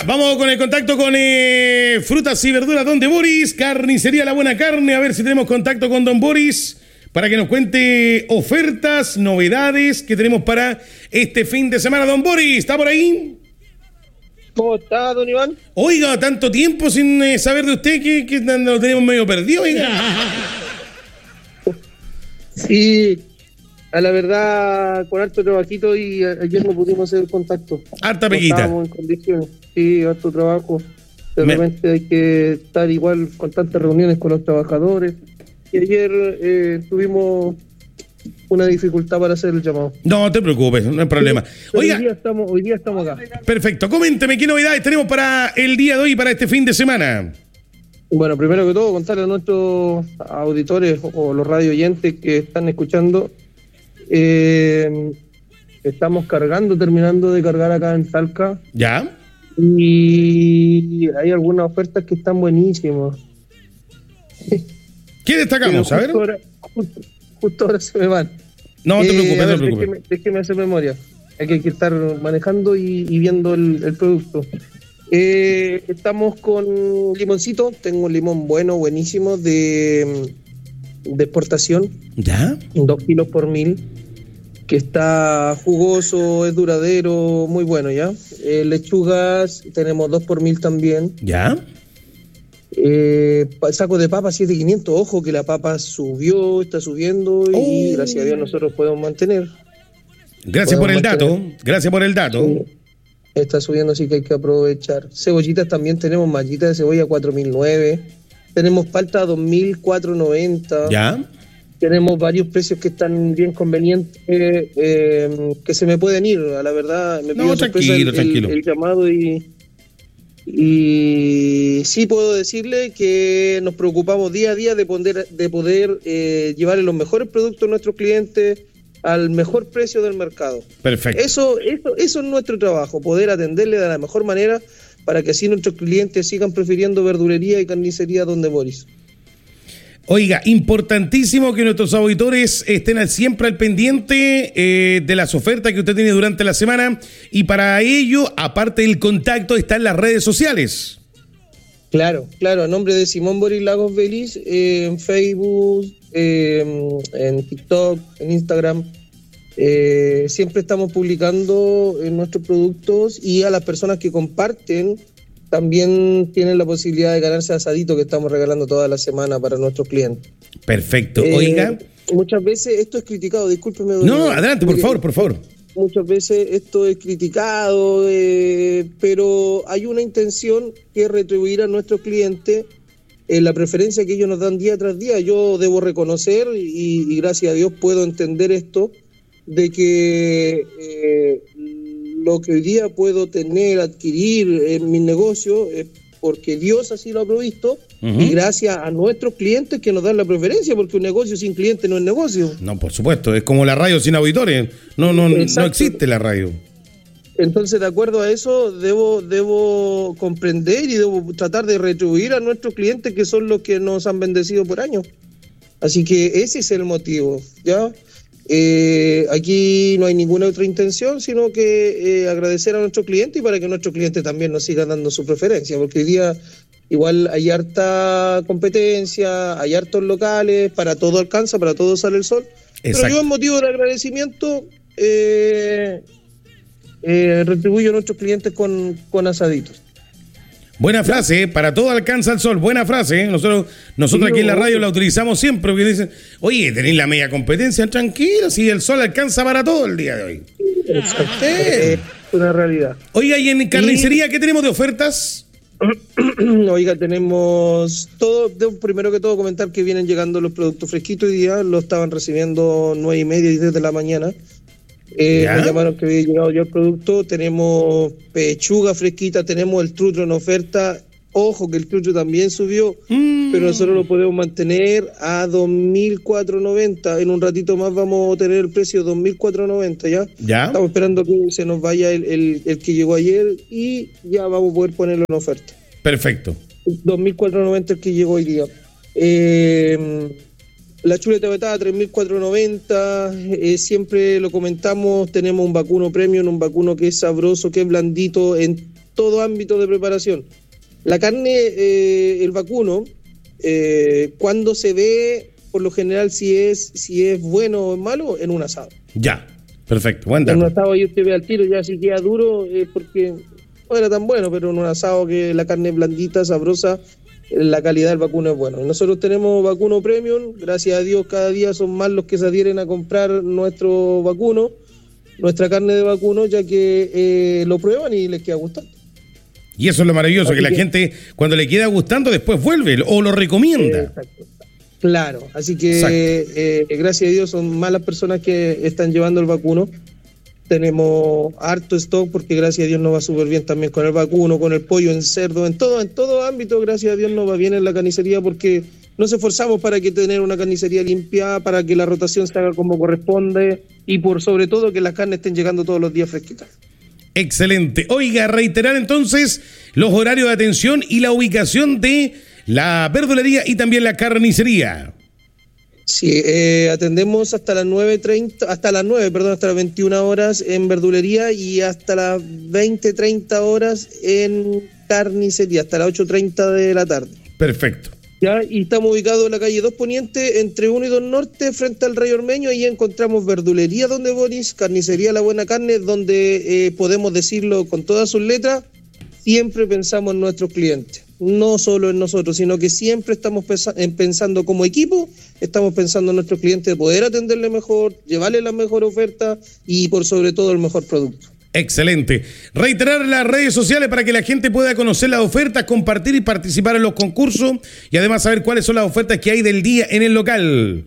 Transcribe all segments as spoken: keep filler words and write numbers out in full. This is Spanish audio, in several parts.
vamos con el contacto con eh, frutas y verduras, don de Boris, carnicería La Buena Carne, a ver si tenemos contacto con don Boris para que nos cuente ofertas, novedades que tenemos para este fin de semana. Don Boris, ¿está por ahí? ¿Cómo está, don Iván? Oiga, tanto tiempo sin eh, saber de usted que, que lo tenemos medio perdido, oiga. Sí, a la verdad, con harto trabajito y ayer no pudimos hacer contacto. Harta No peguita. estábamos en condiciones. Sí, harto trabajo. De Me- repente hay que estar igual con tantas reuniones con los trabajadores. Y ayer eh, tuvimos una dificultad para hacer el llamado. No te preocupes, no hay problema. Pero Oiga, hoy día estamos, hoy día estamos acá. perfecto, coménteme qué novedades tenemos para el día de hoy, para este fin de semana. Bueno, primero que todo, contarle a nuestros auditores o los radio oyentes que están escuchando, eh, estamos cargando, terminando de cargar acá en Talca, ¿Ya? y hay algunas ofertas que están buenísimas. ¿Qué destacamos? A ver. Justo ahora, justo, justo ahora se me van. No te Eh, preocupes, a no ver, te preocupes. Déjeme, déjeme hacer memoria. Hay que, hay que estar manejando y, y viendo el, el producto. Eh, estamos con limoncito. Tengo un limón bueno, buenísimo, de, de exportación. ¿Ya? Dos kilos por mil. Que está jugoso, es duradero, muy bueno, ¿ya? Eh, lechugas, tenemos dos por mil también. ¿Ya? Eh, pa- saco de papa siete mil quinientos. Ojo que la papa subió, está subiendo y Oh. gracias a Dios nosotros podemos mantener. Gracias por el Podemos dato. mantener. Gracias por el dato. Sí, está subiendo, así que hay que aprovechar. Cebollitas también tenemos, mallitas de cebolla cuatro mil nueve. Tenemos palta dos mil cuatrocientos noventa. ¿Ya? Tenemos varios precios que están bien convenientes, eh, eh, que se me pueden ir, a la verdad. Me No, pidió sorpresa tranquilo, el, tranquilo. el- el llamado y, y sí puedo decirle que nos preocupamos día a día de poder, de poder eh, llevarle los mejores productos a nuestros clientes al mejor precio del mercado. Perfecto. Eso, eso, eso es nuestro trabajo, poder atenderle de la mejor manera para que así nuestros clientes sigan prefiriendo verdulería y carnicería donde Boris. Oiga, importantísimo que nuestros auditores estén al- siempre al pendiente eh, de las ofertas que usted tiene durante la semana y para ello, aparte del contacto, están las redes sociales. Claro, claro, a nombre de Simón Boris Lagos Belis, eh, en Facebook, eh, en TikTok, en Instagram, eh, siempre estamos publicando eh, nuestros productos y a las personas que comparten también tienen la posibilidad de ganarse asadito que estamos regalando toda la semana para nuestros clientes. Perfecto. Eh, Oiga. Muchas veces esto es criticado, discúlpeme. don No, Iván. adelante, por Mire, favor, por favor. Muchas veces esto es criticado, eh, pero hay una intención que es retribuir a nuestros clientes eh, la preferencia que ellos nos dan día tras día. Yo debo reconocer, y, y gracias a Dios puedo entender esto, de que eh, lo que hoy día puedo tener, adquirir en mi negocio, es porque Dios así lo ha provisto, Ujú. y gracias a nuestros clientes que nos dan la preferencia, porque un negocio sin clientes no es negocio. No, por supuesto, es como la radio sin auditores. No, no, no Exacto. existe la radio. Entonces, de acuerdo a eso, debo, debo comprender y debo tratar de retribuir a nuestros clientes que son los que nos han bendecido por años. Así que ese es el motivo, ¿ya? Eh, aquí no hay ninguna otra intención, sino que eh, agradecer a nuestros clientes y para que nuestros clientes también nos sigan dando su preferencia, porque hoy día igual hay harta competencia, hay hartos locales, para todo alcanza, para todo sale el sol. Pero Exacto. yo en motivo de agradecimiento eh, eh, retribuyo a nuestros clientes con, con asaditos. Buena frase, ¿eh? Para todo alcanza el sol. Buena frase, ¿eh? Nosotros, nosotros Sí, aquí en la no, radio no. la utilizamos siempre porque dicen, oye, tenéis la media competencia, tranquilo, si el sol alcanza para todo el día de hoy. Eh, Es una realidad. Oiga, y en carnicería, ¿qué tenemos de ofertas? Oiga, tenemos todo. Debo primero que todo comentar que vienen llegando los productos fresquitos hoy día, los estaban recibiendo nueve y media y diez de la mañana. Eh, ¿Ya? me llamaron que había llegado ya el producto. Tenemos pechuga fresquita, tenemos el trutro en oferta. Ojo que el trutro también subió, Mm. pero nosotros lo podemos mantener a dos mil cuatrocientos noventa. En un ratito más vamos a tener el precio de dos mil cuatrocientos noventa, ¿ya? ¿Ya? Estamos esperando que se nos vaya el, el, el que llegó ayer y ya vamos a poder ponerlo en oferta. Perfecto. dos mil cuatrocientos noventa el que llegó hoy día. Eh, la chuleta vetada tres mil cuatrocientos noventa, eh, siempre lo comentamos, tenemos un vacuno premium, un vacuno que es sabroso, que es blandito, en todo ámbito de preparación. La carne, eh, el vacuno, eh, cuando se ve, por lo general, si es si es bueno o malo, en un asado. Ya, perfecto, buen dato. En un asado ahí usted ve al tiro, ya si queda duro, es porque no era tan bueno, pero en un asado que la carne es blandita, sabrosa, la calidad del vacuno es bueno. Nosotros tenemos vacuno premium, gracias a Dios cada día son más los que se adhieren a comprar nuestro vacuno, nuestra carne de vacuno, ya que eh, lo prueban y les queda gustando. Y eso es lo maravilloso, Así que la que, gente cuando le queda gustando después vuelve o lo recomienda. Exacto. Claro, así que eh, gracias a Dios son más las personas que están llevando el vacuno. Tenemos harto stock porque gracias a Dios nos va súper bien también con el vacuno, con el pollo en cerdo, en todo, en todo ámbito, gracias a Dios nos va bien en la carnicería porque nos esforzamos para que tener una carnicería limpia, para que la rotación se haga como corresponde y por sobre todo que las carnes estén llegando todos los días fresquitas. Excelente. Oiga, reiterar entonces los horarios de atención y la ubicación de la verdulería y también la carnicería. Sí, eh, atendemos hasta las nueve treinta, hasta las nueve, perdón, hasta las veintiuna horas en verdulería y hasta las veinte treinta horas en carnicería, hasta las ocho treinta de la tarde. Perfecto. Ya, y estamos ubicados en la calle dos Poniente, entre uno y dos Norte, frente al Rey Ormeño. Ahí encontramos verdulería Donde Boris, carnicería La Buena Carne, donde eh, podemos decirlo con todas sus letras, siempre pensamos en nuestros clientes. No solo en nosotros, sino que siempre estamos pensando como equipo, estamos pensando en nuestros clientes de poder atenderle mejor, llevarle la mejor oferta y por sobre todo el mejor producto. Excelente. Reiterar las redes sociales para que la gente pueda conocer las ofertas, compartir y participar en los concursos y además saber cuáles son las ofertas que hay del día en el local.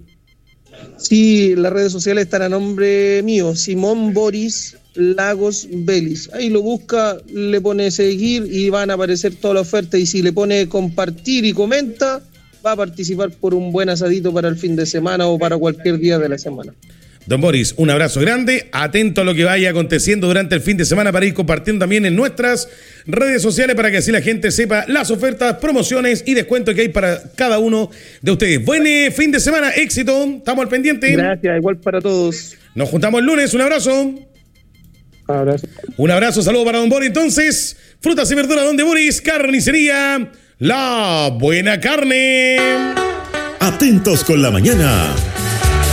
Sí, las redes sociales están a nombre mío, Simón Boris Lagos Vélez. Ahí lo busca, le pone seguir y van a aparecer todas las ofertas y si le pone compartir y comenta, va a participar por un buen asadito para el fin de semana o para cualquier día de la semana. Don Boris, un abrazo grande, atento a lo que vaya aconteciendo durante el fin de semana para ir compartiendo también en nuestras redes sociales para que así la gente sepa las ofertas, promociones y descuentos que hay para cada uno de ustedes. Buen eh, fin de semana, éxito, estamos al pendiente. Gracias, igual para todos. Nos juntamos el lunes, un abrazo. Abrazo. Un abrazo, saludo para Don Boris. Entonces, frutas y verduras Donde Boris, carnicería La Buena Carne. Atentos con la mañana.